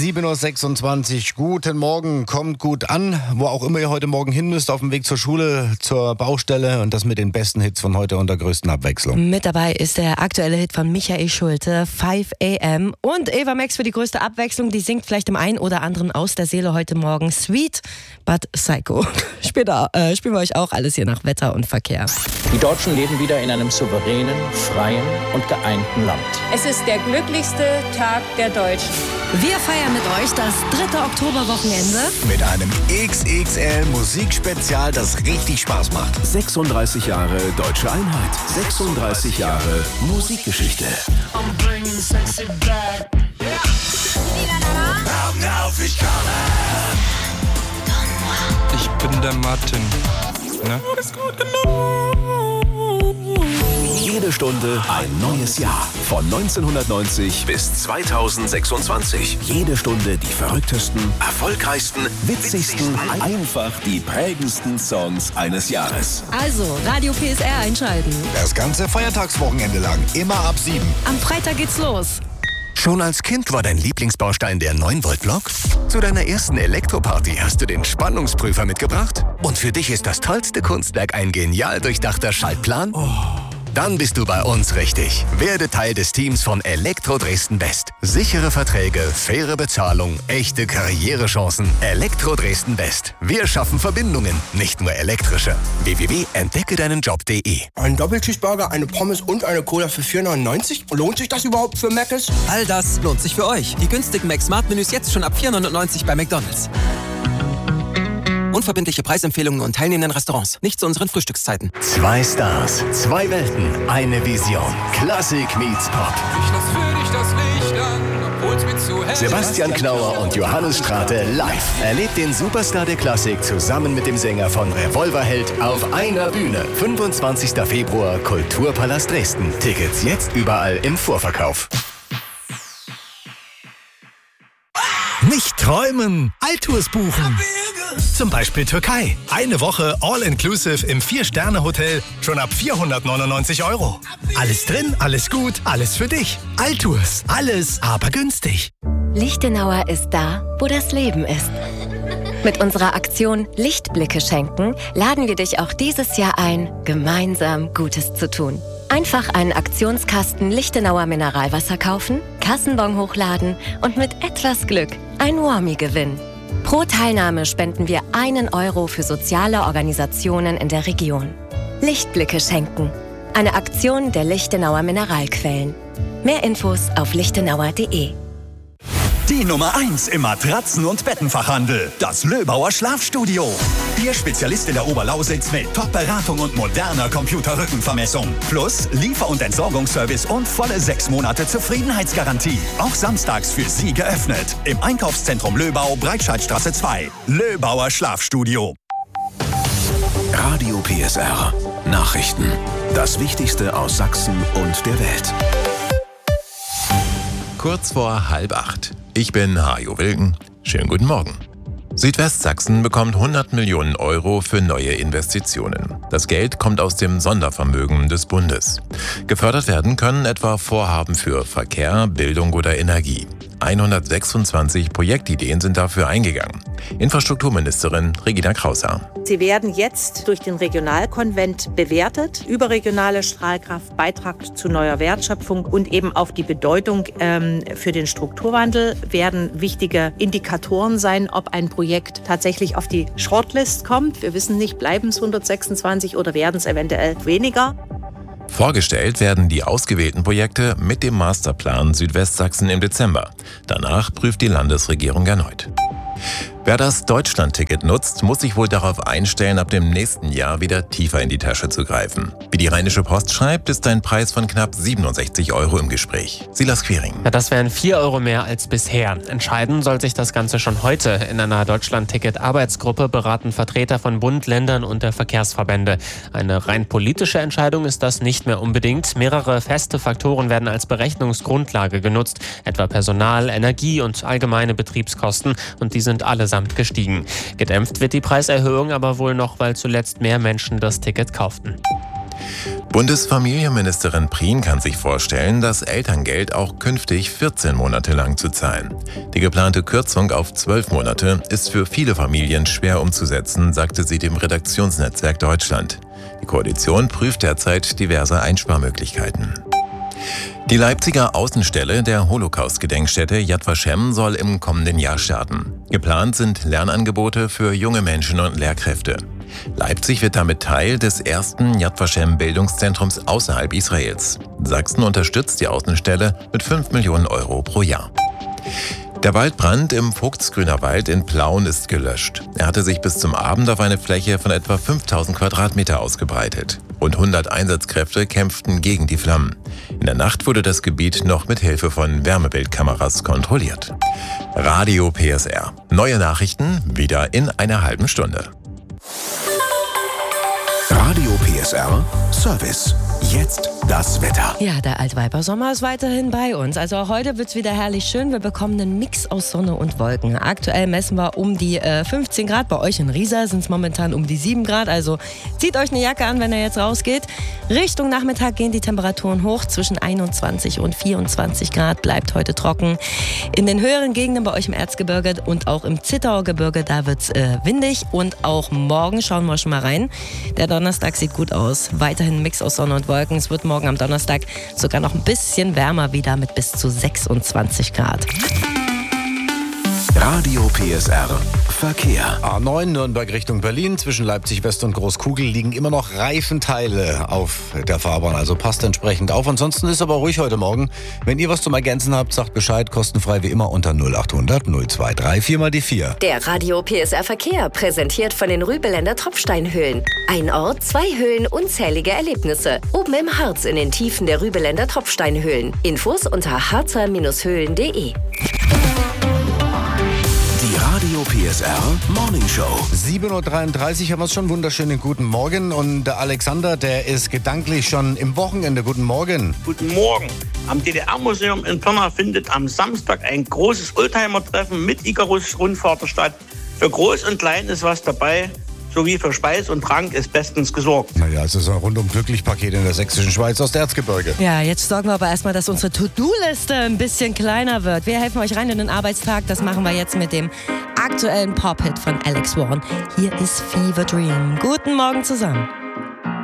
7.26 Uhr. Guten Morgen, kommt gut an, wo auch immer ihr heute Morgen hin müsst, auf dem Weg zur Schule, zur Baustelle und das mit den besten Hits von heute und der größten Abwechslung. Mit dabei ist der aktuelle Hit von Michael Schulte, 5 AM. Und Eva Max für die größte Abwechslung, die singt vielleicht dem einen oder anderen aus der Seele heute Morgen Sweet but Psycho. Später spielen wir euch auch alles hier nach Wetter und Verkehr. Die Deutschen leben wieder in einem souveränen, freien und geeinten Land. Es ist der glücklichste Tag der Deutschen. Wir feiern mit euch das 3. Oktoberwochenende mit einem XXL-Musikspezial, das richtig Spaß macht. 36 Jahre Deutsche Einheit. 36 Jahre Musikgeschichte. Ich bin der Martin. Ne? Jede Stunde ein neues Jahr. Von 1990 bis 2026. Jede Stunde die verrücktesten, erfolgreichsten, witzigsten, einfach die prägendsten Songs eines Jahres. Also, Radio PSR einschalten. Das ganze Feiertagswochenende lang, immer ab 7. Am Freitag geht's los. Schon als Kind war dein Lieblingsbaustein der 9-Volt-Block? Zu deiner ersten Elektroparty hast du den Spannungsprüfer mitgebracht? Und für dich ist das tollste Kunstwerk ein genial durchdachter Schaltplan? Dann bist du bei uns richtig. Werde Teil des Teams von Elektro Dresden West. Sichere Verträge, faire Bezahlung, echte Karrierechancen. Elektro Dresden West. Wir schaffen Verbindungen, nicht nur elektrische. www.entdeckedeinenjob.de. Ein Doppelcheeseburger, eine Pommes und eine Cola für 4,99? Lohnt sich das überhaupt für Mc's? All das lohnt sich für euch. Die günstigen Mac-Smart-Menüs jetzt schon ab 4,99 bei McDonald's. Unverbindliche Preisempfehlungen und teilnehmenden Restaurants. Nicht zu unseren Frühstückszeiten. 2 Stars, 2 Welten, eine Vision. Klassik meets Pop. Ich lass für dich das Licht an, obwohl's mir zu hell ist. Sebastian Knauer und Johannes Strate live. Erlebt den Superstar der Klassik zusammen mit dem Sänger von Revolverheld auf einer Bühne. 25. Februar, Kulturpalast Dresden. Tickets jetzt überall im Vorverkauf. Nicht träumen, Alltours buchen. Zum Beispiel Türkei. Eine Woche All-Inclusive im 4-Sterne-Hotel schon ab 499 €. Alles drin, alles gut, alles für dich. Alltours, alles aber günstig. Lichtenauer ist da, wo das Leben ist. Mit unserer Aktion Lichtblicke schenken laden wir dich auch dieses Jahr ein, gemeinsam Gutes zu tun. Einfach einen Aktionskasten Lichtenauer Mineralwasser kaufen, Kassenbon hochladen und mit etwas Glück ein Warmie gewinnen. Pro Teilnahme spenden wir 1 € für soziale Organisationen in der Region. Lichtblicke schenken. Eine Aktion der Lichtenauer Mineralquellen. Mehr Infos auf lichtenauer.de. Die Nummer 1 im Matratzen- und Bettenfachhandel. Das Löbauer Schlafstudio. Ihr Spezialist in der Oberlausitz mit Top-Beratung und moderner Computerrückenvermessung. Plus Liefer- und Entsorgungsservice und volle 6 Monate Zufriedenheitsgarantie. Auch samstags für Sie geöffnet. Im Einkaufszentrum Löbau, Breitscheidstraße 2. Löbauer Schlafstudio. Radio PSR. Nachrichten. Das Wichtigste aus Sachsen und der Welt. Kurz vor 7:30. Ich bin Hajo Wilken. Schönen guten Morgen. Südwestsachsen bekommt 100 Millionen € für neue Investitionen. Das Geld kommt aus dem Sondervermögen des Bundes. Gefördert werden können etwa Vorhaben für Verkehr, Bildung oder Energie. 126 Projektideen sind dafür eingegangen. Infrastrukturministerin Regina Krauser. Sie werden jetzt durch den Regionalkonvent bewertet. Überregionale Strahlkraft, Beitrag zu neuer Wertschöpfung und eben auf die Bedeutung für den Strukturwandel werden wichtige Indikatoren sein, ob ein Projekt tatsächlich auf die Shortlist kommt. Wir wissen nicht, bleiben es 126 oder werden es eventuell weniger. Vorgestellt werden die ausgewählten Projekte mit dem Masterplan Südwestsachsen im Dezember. Danach prüft die Landesregierung erneut. Wer das Deutschlandticket nutzt, muss sich wohl darauf einstellen, ab dem nächsten Jahr wieder tiefer in die Tasche zu greifen. Wie die Rheinische Post schreibt, ist ein Preis von knapp 67 € im Gespräch. Silas Quiring. Ja, das wären 4 € mehr als bisher. Entscheiden soll sich das Ganze schon heute. In einer Deutschlandticket-Arbeitsgruppe beraten Vertreter von Bund, Ländern und der Verkehrsverbände. Eine rein politische Entscheidung ist das nicht mehr unbedingt. Mehrere feste Faktoren werden als Berechnungsgrundlage genutzt, etwa Personal, Energie und allgemeine Betriebskosten. Und die sind allesamt gestiegen. Gedämpft wird die Preiserhöhung aber wohl noch, weil zuletzt mehr Menschen das Ticket kauften. Bundesfamilienministerin Prien kann sich vorstellen, das Elterngeld auch künftig 14 Monate lang zu zahlen. Die geplante Kürzung auf 12 Monate ist für viele Familien schwer umzusetzen, sagte sie dem Redaktionsnetzwerk Deutschland. Die Koalition prüft derzeit diverse Einsparmöglichkeiten. Die Leipziger Außenstelle der Holocaust-Gedenkstätte Yad Vashem soll im kommenden Jahr starten. Geplant sind Lernangebote für junge Menschen und Lehrkräfte. Leipzig wird damit Teil des ersten Yad Vashem-Bildungszentrums außerhalb Israels. Sachsen unterstützt die Außenstelle mit 5 Millionen Euro pro Jahr. Der Waldbrand im Vogtsgrüner Wald in Plauen ist gelöscht. Er hatte sich bis zum Abend auf eine Fläche von etwa 5000 Quadratmeter ausgebreitet. Rund 100 Einsatzkräfte kämpften gegen die Flammen. In der Nacht wurde das Gebiet noch mit Hilfe von Wärmebildkameras kontrolliert. Radio PSR. Neue Nachrichten wieder in einer halben Stunde. Radio PSR Service. Jetzt das Wetter. Ja, der Altweibersommer ist weiterhin bei uns. Also auch heute wird es wieder herrlich schön. Wir bekommen einen Mix aus Sonne und Wolken. Aktuell messen wir um die 15 Grad. Bei euch in Riesa sind es momentan um die 7 Grad. Also zieht euch eine Jacke an, wenn ihr jetzt rausgeht. Richtung Nachmittag gehen die Temperaturen hoch. Zwischen 21 und 24 Grad. Bleibt heute trocken. In den höheren Gegenden bei euch im Erzgebirge und auch im Zittauer Gebirge, da wird es windig. Und auch morgen schauen wir schon mal rein. Der Donnerstag sieht gut aus. Weiterhin ein Mix aus Sonne und Wolken. Es wird morgen am Donnerstag sogar noch ein bisschen wärmer wieder mit bis zu 26 Grad. Radio PSR Verkehr. A9 Nürnberg Richtung Berlin. Zwischen Leipzig West und Großkugel liegen immer noch Reifenteile auf der Fahrbahn. Also passt entsprechend auf. Ansonsten ist aber ruhig heute Morgen. Wenn ihr was zum Ergänzen habt, sagt Bescheid. Kostenfrei wie immer unter 0800 023 4 mal die 4. Der Radio PSR Verkehr präsentiert von den Rübeländer Tropfsteinhöhlen. Ein Ort, 2 Höhlen, unzählige Erlebnisse. Oben im Harz in den Tiefen der Rübeländer Tropfsteinhöhlen. Infos unter harzer-höhlen.de. Radio PSR Morning Show. 7.33 Uhr haben wir es schon. Wunderschönen guten Morgen. Und der Alexander, der ist gedanklich schon im Wochenende. Guten Morgen. Guten Morgen. Am DDR-Museum in Pirna findet am Samstag ein großes Oldtimer-Treffen mit Icarus-Rundfahrt statt. Für Groß und Klein ist was dabei. Sowie für Speis und Trank ist bestens gesorgt. Naja, es ist ein rundum glücklich Paket in der sächsischen Schweiz aus der Erzgebirge. Ja, jetzt sorgen wir aber erstmal, dass unsere To-Do-Liste ein bisschen kleiner wird. Wir helfen euch rein in den Arbeitstag. Das machen wir jetzt mit dem aktuellen Pop-Hit von Alex Warren. Hier ist Fever Dream. Guten Morgen zusammen.